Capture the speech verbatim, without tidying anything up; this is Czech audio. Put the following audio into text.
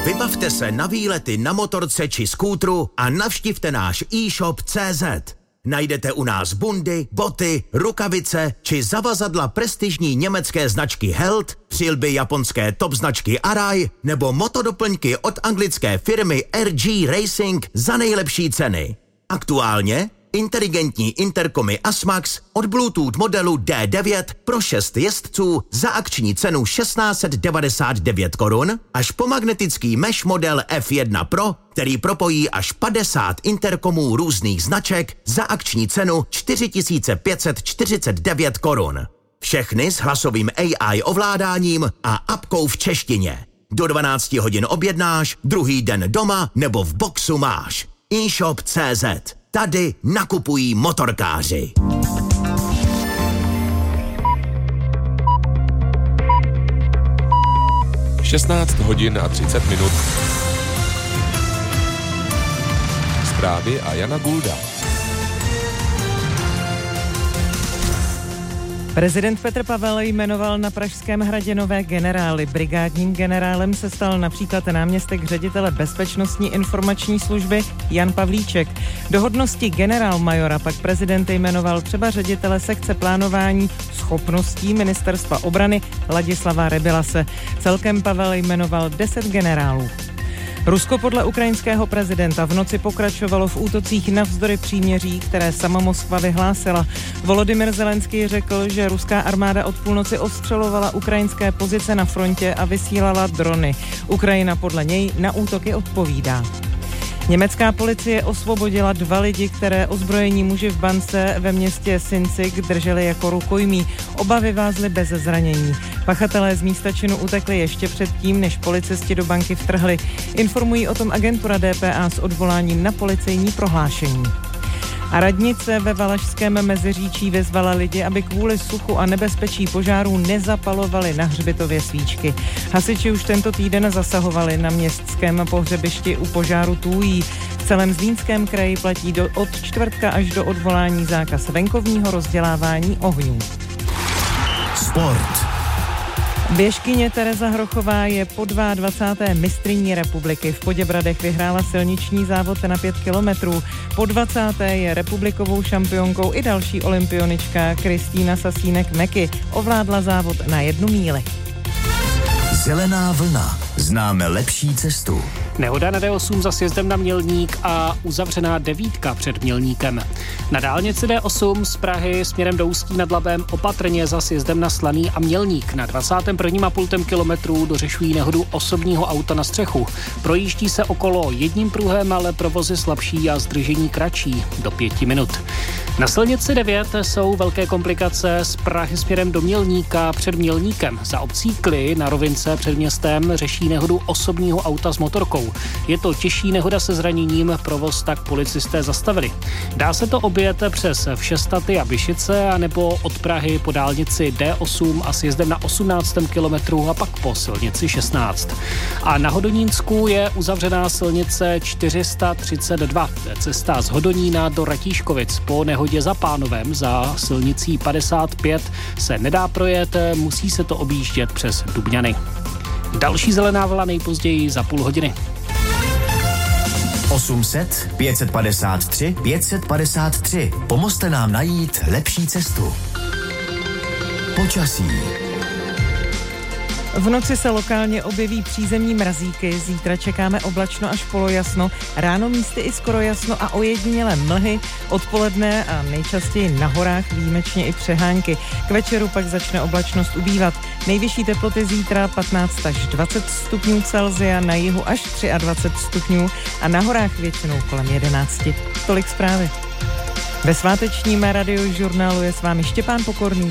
Vybavte se na výlety na motorce či skútru a navštivte náš e-shop tečka cé zet. Najdete u nás bundy, boty, rukavice či zavazadla prestižní německé značky Held, přilby japonské top značky Arai nebo motodoplňky od anglické firmy R G Racing za nejlepší ceny. Aktuálně inteligentní interkomy Asmax od Bluetooth modelu D devět pro šest jezdců za akční cenu šestnáct set devadesát devět korun až po magnetický mesh model F jedna Pro, který propojí až padesát interkomů různých značek za akční cenu čtyři tisíce pět set čtyřicet devět korun. Všechny s hlasovým A I ovládáním a apkou v češtině. Do dvanácti hodin objednáš, druhý den doma nebo v boxu máš. e-shop tečka cé zet. Tady nakupují motorkáři. šestnáct hodin a třicet minut. Zprávy a Jana Gulda. Prezident Petr Pavel jmenoval na Pražském hradě nové generály. Brigádním generálem se stal například náměstek ředitele Bezpečnostní informační služby Jan Pavlíček. Do hodnosti generálmajora pak prezident jmenoval třeba ředitele sekce plánování schopností Ministerstva obrany Ladislava Rebilase. Celkem Pavel jmenoval deset generálů. Rusko podle ukrajinského prezidenta v noci pokračovalo v útocích navzdory příměří, které sama Moskva vyhlásila. Volodymyr Zelenský řekl, že ruská armáda od půlnoci ostřelovala ukrajinské pozice na frontě a vysílala drony. Ukrajina podle něj na útoky odpovídá. Německá policie osvobodila dva lidi, které ozbrojení muži v bance ve městě Sinzig drželi jako rukojmí. Oba vyvázli bez zranění. Pachatelé z místa činu utekli ještě předtím, než policisti do banky vtrhli. Informují o tom agentura D P A s odvoláním na policejní prohlášení. A radnice ve Valašském Meziříčí vyzvala lidi, aby kvůli suchu a nebezpečí požárů nezapalovali na hřbitově svíčky. Hasiči už tento týden zasahovali na městském pohřebišti u požáru Tůjí. V celém Zlínském kraji platí do, od čtvrtka až do odvolání zákaz venkovního rozdělávání ohňů. Sport. Běžkyně Tereza Hrochová je po dvacáté druhé mistryní republiky. V Poděbradech vyhrála silniční závod na pět kilometrů. Po dvacáté je republikovou šampionkou i další olympionička Kristýna Sasínek-Meky. Ovládla závod na jednu míli. Zelená vlna. Známe lepší cestu. Nehoda na D osm za sjezdem na Mělník a uzavřená devítka před Mělníkem. Na dálnici D osm z Prahy směrem do Ústí nad Labem opatrně za sjezdem na Slaný a Mělník. Na dvacátém prvním a půl kilometru dořešují nehodu osobního auta na střechu. Projíždí se okolo jedním pruhem, ale provozy slabší a zdržení kratší do pěti minut. Na silnici devět jsou velké komplikace z Prahy směrem do Mělníka před Mělníkem. Za obcí Kly na rovince před městem řeší nehodu osobního auta s motorkou. Je to těžší nehoda se zraněním, provoz tak policisté zastavili. Dá se to objet přes Všestaty a Byšice, anebo od Prahy po dálnici D osm a sjezdem na osmnáctém kilometru a pak po silnici šestnáct. A na Hodonínsku je uzavřená silnice čtyři sta třicet dva. Cesta z Hodonína do Ratíškovic po nehodě za Pánovem za silnicí padesát pět se nedá projet, musí se to objíždět přes Dubňany. Další zelená vlna nejpozději za půl hodiny. osm set pět set padesát tři pět set padesát tři. Pomozte nám najít lepší cestu. Počasí. V noci se lokálně objeví přízemní mrazíky, zítra čekáme oblačno až polojasno, ráno místy i skoro jasno a ojedinělé mlhy, odpoledne a nejčastěji na horách výjimečně i přehánky. K večeru pak začne oblačnost ubývat. Nejvyšší teploty zítra patnáct až dvacet stupňů Celsia, na jihu až dvacet tři stupňů a na horách většinou kolem jedenáct. Tolik zprávy. Ve svátečním radiožurnálu je s vámi Štěpán Pokorný.